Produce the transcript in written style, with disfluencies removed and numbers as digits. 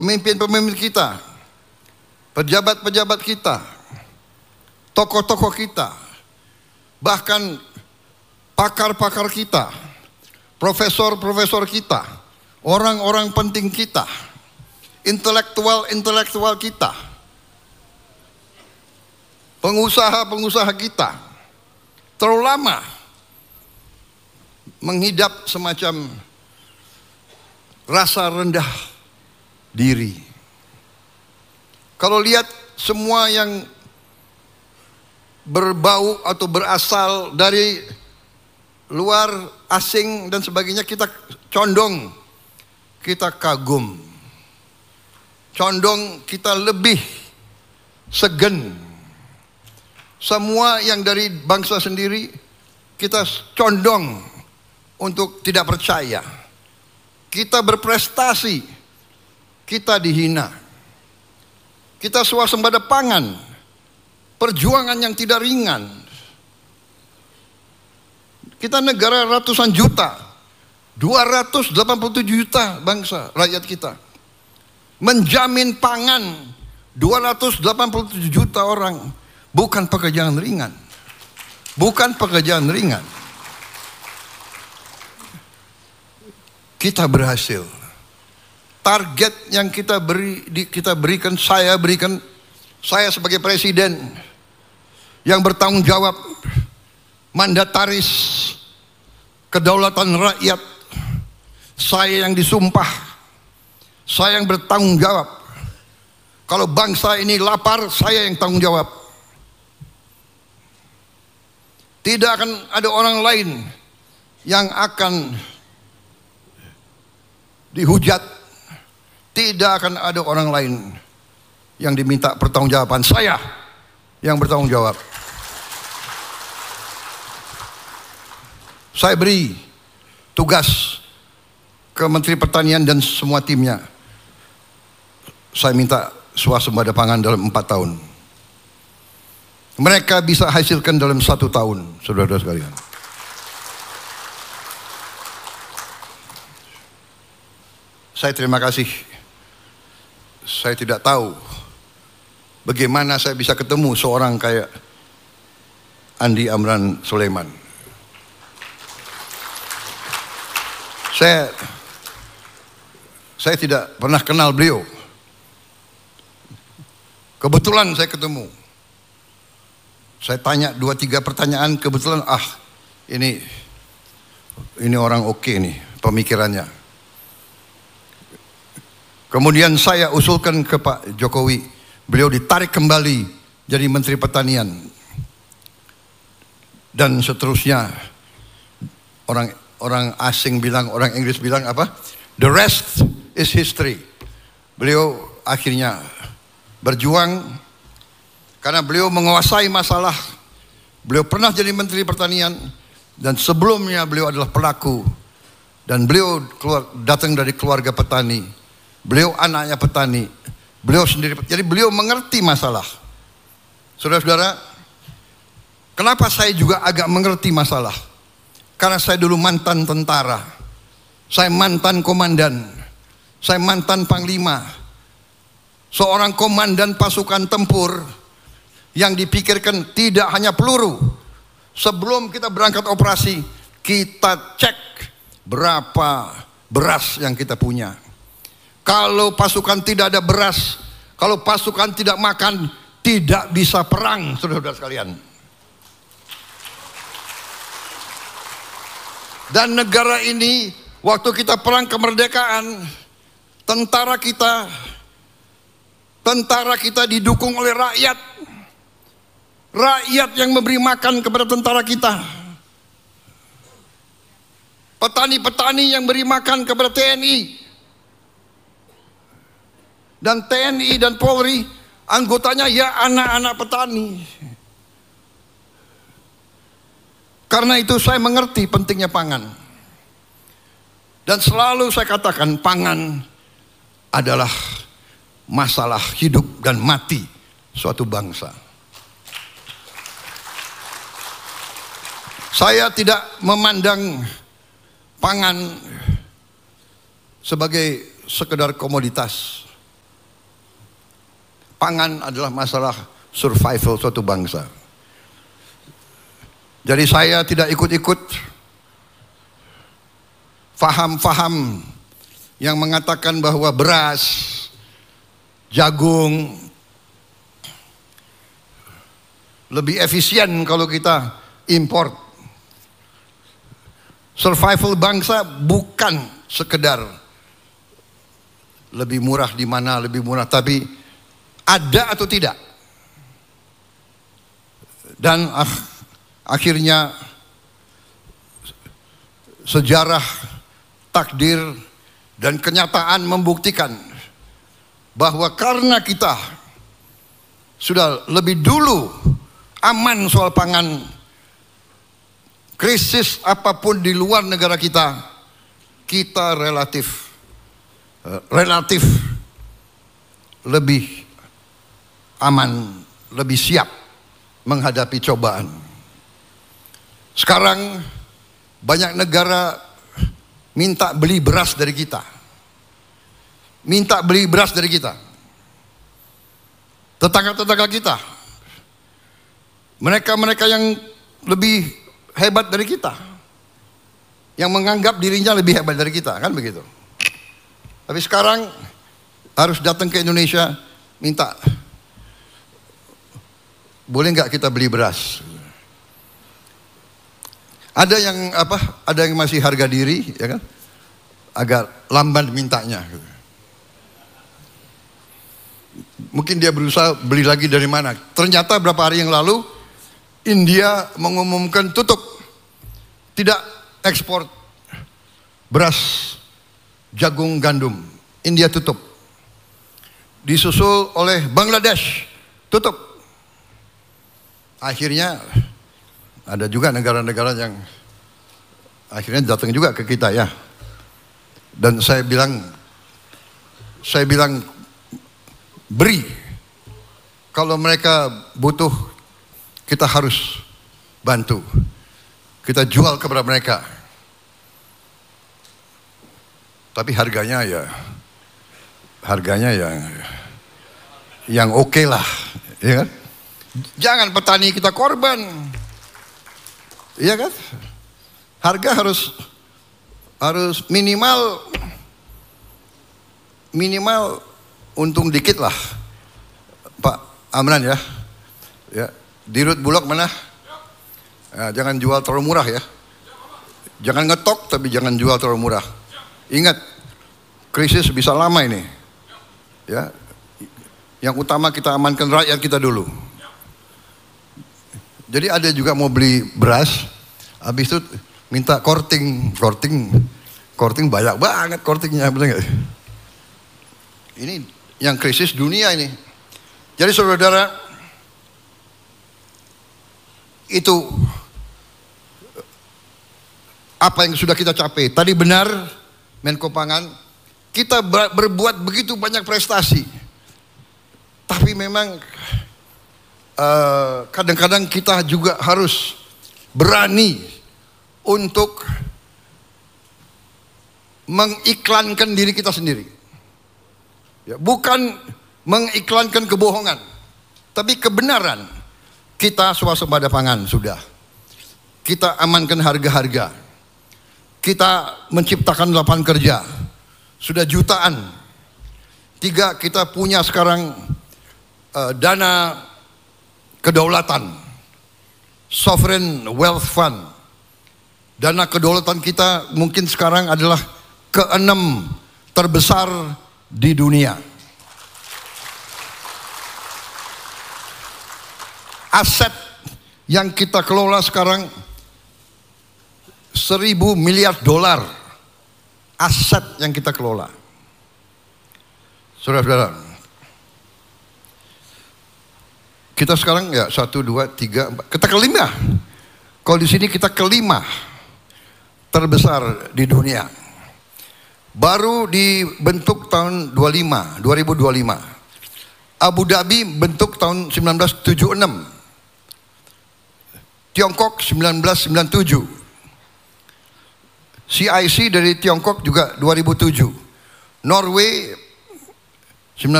pemimpin-pemimpin kita, pejabat-pejabat kita, tokoh-tokoh kita, bahkan pakar-pakar kita, profesor-profesor kita, orang-orang penting kita, intelektual-intelektual kita, pengusaha-pengusaha kita, terlalu lama menghidap semacam rasa rendah diri. Kalau lihat semua yang berbau atau berasal dari luar, asing dan sebagainya, kita condong, kita kagum, condong kita lebih segen. Semua yang dari bangsa sendiri kita condong untuk tidak percaya. Kita berprestasi, kita dihina. Kita swasembada pangan, perjuangan yang tidak ringan. Kita negara ratusan juta, 287 juta bangsa rakyat kita. Menjamin pangan 287 juta orang, bukan pekerjaan ringan. Bukan pekerjaan ringan. Kita berhasil. Target yang kita berikan, saya sebagai presiden yang bertanggung jawab, mandataris kedaulatan rakyat, saya yang disumpah, saya yang bertanggung jawab. Kalau bangsa ini lapar, saya yang tanggung jawab. Tidak akan ada orang lain yang akan dihujat. Tidak akan ada orang lain yang diminta pertanggungjawaban. Saya yang bertanggung jawab. Saya beri tugas ke Menteri Pertanian dan semua timnya. Saya minta swasembada pangan dalam 4 tahun. Mereka bisa hasilkan dalam 1 tahun, saudara-saudara sekalian. Saya terima kasih. Saya tidak tahu bagaimana saya bisa ketemu seorang kayak Andi Amran Sulaiman. Saya tidak pernah kenal beliau. Kebetulan saya ketemu. Saya tanya 2-3 pertanyaan, kebetulan ini orang oke nih pemikirannya. Kemudian saya usulkan ke Pak Jokowi, beliau ditarik kembali jadi Menteri Pertanian. Dan seterusnya, orang asing bilang, orang Inggris bilang apa? The rest is history. Beliau akhirnya berjuang karena beliau menguasai masalah. Beliau pernah jadi Menteri Pertanian dan sebelumnya beliau adalah pelaku. Dan beliau datang dari keluarga petani. Beliau anaknya petani, beliau sendiri, jadi beliau mengerti masalah. Saudara-saudara, kenapa saya juga agak mengerti masalah? Karena saya dulu mantan tentara, saya mantan komandan, saya mantan panglima, seorang komandan pasukan tempur yang dipikirkan tidak hanya peluru. Sebelum kita berangkat operasi, kita cek berapa beras yang kita punya. Kalau pasukan tidak ada beras, kalau pasukan tidak makan, tidak bisa perang, saudara-saudara sekalian. Dan negara ini, waktu kita perang kemerdekaan, tentara kita didukung oleh rakyat. Rakyat yang memberi makan kepada tentara kita. Petani-petani yang beri makan kepada TNI. Dan TNI dan Polri anggotanya ya anak-anak petani. Karena itu saya mengerti pentingnya pangan. Dan selalu saya katakan pangan adalah masalah hidup dan mati suatu bangsa. Saya tidak memandang pangan sebagai sekedar komoditas. pangan adalah masalah survival suatu bangsa. Jadi saya tidak ikut-ikut faham-faham yang mengatakan bahwa beras, jagung lebih efisien kalau kita import. Survival bangsa bukan sekedar lebih murah di mana, lebih murah, tapi ada atau tidak. Dan akhirnya sejarah, takdir, dan kenyataan membuktikan bahwa karena kita sudah lebih dulu aman soal pangan, krisis apapun di luar negara kita, kita relatif lebih aman, lebih siap menghadapi cobaan. Sekarang banyak negara minta beli beras dari kita. Minta beli beras dari kita. Tetangga-tetangga kita. Mereka-mereka yang lebih hebat dari kita. Yang menganggap dirinya lebih hebat dari kita, kan begitu. Tapi sekarang harus datang ke Indonesia minta, boleh nggak kita beli beras? Ada yang ada yang masih harga diri, ya kan? Agak lamban mintanya. Mungkin dia berusaha beli lagi dari mana. Ternyata beberapa hari yang lalu India mengumumkan tutup, tidak ekspor beras, jagung, gandum. India tutup. Disusul oleh Bangladesh, tutup. Akhirnya ada juga negara-negara yang akhirnya datang juga ke kita, ya. Dan saya bilang beri. Kalau mereka butuh, kita harus bantu. Kita jual kepada mereka. Tapi harganya yang oke lah, ya kan? Jangan petani kita korban. Iya kan? Harga harus minimal untung dikit lah. Pak Amran, ya. Ya, Dirut Bulog mana? Ya, jangan jual terlalu murah, ya. Jangan ngetok tapi jangan jual terlalu murah. Ingat, krisis bisa lama ini. Ya. Yang utama kita amankan rakyat kita dulu. Jadi ada juga mau beli beras, habis itu minta korting banyak banget kortingnya, benar nggak? Ini yang krisis dunia ini. Jadi saudara, itu apa yang sudah kita capai. Tadi benar Menko Pangan, kita berbuat begitu banyak prestasi, tapi memang kadang-kadang kita juga harus berani untuk mengiklankan diri kita sendiri. Ya, bukan mengiklankan kebohongan, tapi kebenaran. Kita swasembada pangan sudah. Kita amankan harga-harga. Kita menciptakan lapangan kerja. Sudah jutaan. 3, kita punya sekarang dana kedaulatan, sovereign wealth fund. Dana kedaulatan kita mungkin sekarang adalah ke-6 terbesar di dunia. Aset yang kita kelola sekarang 1.000 miliar dolar. Aset yang kita kelola. Saudara-saudara, kita sekarang ya 1, 2, 3, 4. Kita kelima. Kalau di sini kita kelima terbesar di dunia. Baru dibentuk tahun 2025. Abu Dhabi bentuk tahun 1976. Tiongkok 1997. CIC dari Tiongkok juga 2007. Norway